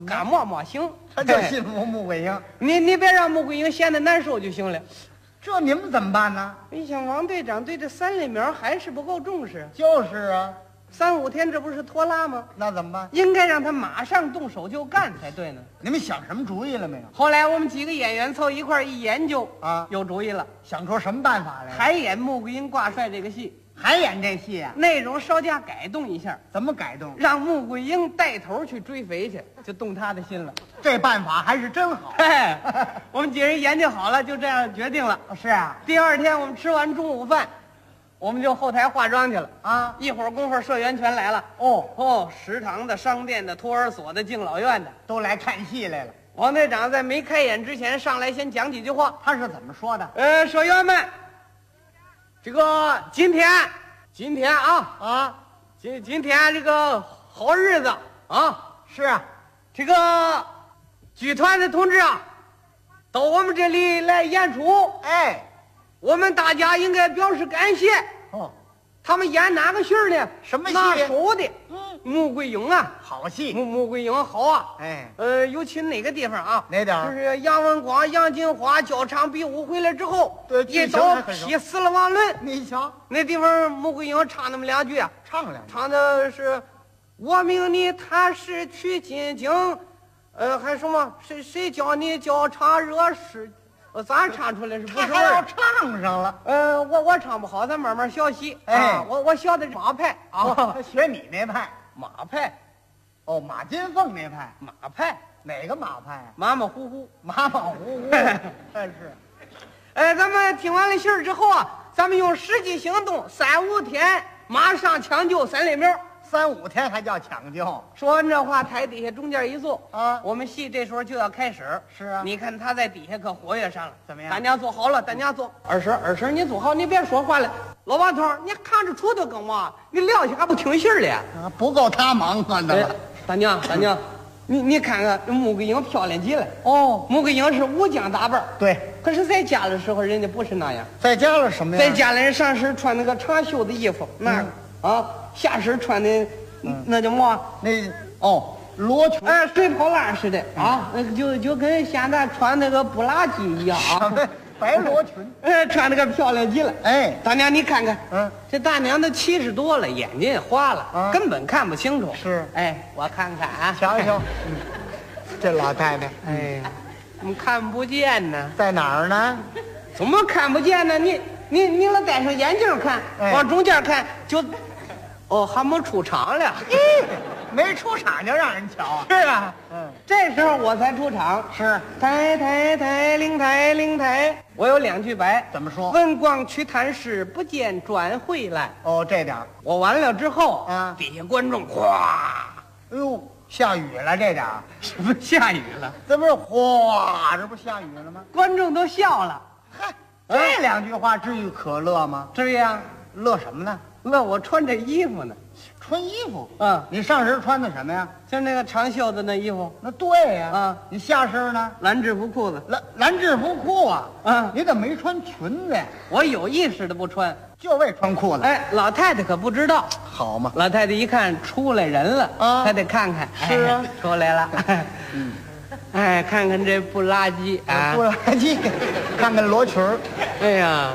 干嘛行？ 他就信服穆桂英。 你别让穆桂英闲得难受就行了。 这你们怎么办呢？ 你想王队长对这三类苗还是不够重视， 就是啊， 3-5天这不是拖拉吗？ 那怎么办？ 应该让他马上动手就干才对呢。 你们想什么主意了没有？ 后来我们几个演员凑一块儿一研究啊有主意了， 想出什么办法来？ 还演穆桂英挂帅这个戏， 还演这戏啊？ 内容稍加改动一下， 怎么改动？ 让穆桂英带头去追肥去，就动他的心了。 这办法还是真好。 嘿，我们几人研究好了，就这样决定了。 是啊， 第二天我们吃完中午饭，我们就后台化妆去了啊一会儿功夫社员全来了。食堂的、商店的、托儿所的、敬老院的， 都来看戏来了。 王队长在没开演之前上来先讲几句话。 他是怎么说的？ 社员们，这个今天啊，今天这个好日子啊， 是啊， 这个剧团的同志啊，到我们这里来演出， 哎， 我们大家应该表示感谢。他们演哪个戏儿呢？ 什么戏拿手的，穆桂英啊， 好戏。 穆桂英好啊。 哎， 尤其哪个地方啊？ 哪点儿？ 就是杨文广、杨金花交场比武回来之后， 对， 一刀劈死了王伦。 你瞧， 那地方穆桂英唱那么2句啊， 唱两句， 唱的是“我命你踏实取金经”，还什么谁教你交场惹事？咋唱出来是不是味还要儿？ 唱上了。 我唱不好，咱慢慢学习。 哎我学的是马派啊， 他学你那派。 马派， 马金凤那派。 马派， 哪个马派啊？ 马马虎虎。 马马虎虎。但是， 咱们听完了信儿之后啊，咱们用实际行动，3-5天马上抢救3类苗。 3-5天还叫抢救？ 说完这话，台底下中间一坐啊， 我们戏这时候就要开始。 是啊， 你看他在底下可活跃上了。 怎么样？ 大家坐好了，大家坐。二婶，你坐好，你别说话了。老王头，你看着杵头干嘛？你撂下还不听信儿了？ 不够他忙活的了。 大娘，你看看穆桂英漂亮极了。穆桂英是武将打扮。 对， 可是在家的时候，人家不是那样。 在家了什么呀？ 在家里人上身穿那个长袖的衣服，下身穿的那叫么？ 罗裙， 水泡烂似的啊，那个就跟现在穿那个布拉吉一样啊， 白罗裙， 穿那个漂亮极了。 哎， 大娘你看看，这大娘都70多了，眼睛也花了，根本看不清楚。 是， 我看看啊， 瞧瞧，这老太太， 怎么看不见呢？ 在哪儿呢？ 怎么看不见呢？你老戴上眼镜看，往中间看就。还没出场了， 没出场就让人瞧。 是啊，这时候我才出场。 是， 抬灵台，我有2句白， 怎么说？ 文广去探视，不见转回来。 这点我完了之后啊， 底下观众哗， 哎呦，下雨了这点儿， 什么下雨了？ 这不是哗，这不下雨了吗？ 观众都笑了。 嗨，这2句话至于可乐吗？ 至于啊， 乐什么呢？ 乐我穿这衣服呢， 穿衣服。 你上身穿的什么呀？ 就那个长袖子那衣服。 那对呀。你下身呢？ 蓝制服裤子。 蓝制服裤啊。你怎么没穿裙子呀？ 我有意识的不穿， 就为穿裤子。 老太太可不知道。 好嘛， 老太太一看出来人了她得看看。 是啊， 出来了。看看这不拉几啊， 不垃圾，看看罗裙儿。 哎呀，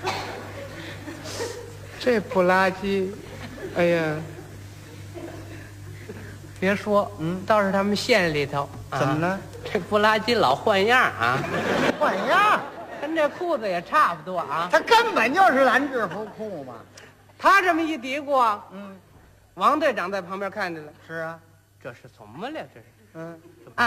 这不拉几，哎呀，别说，倒是他们县里头怎么了？ 这不拉几老换样啊， 换样， 跟这裤子也差不多啊。 他根本就是蓝制服裤嘛。 他这么一嘀咕啊，王队长在旁边看见了。 是啊， 这是怎么了？这是，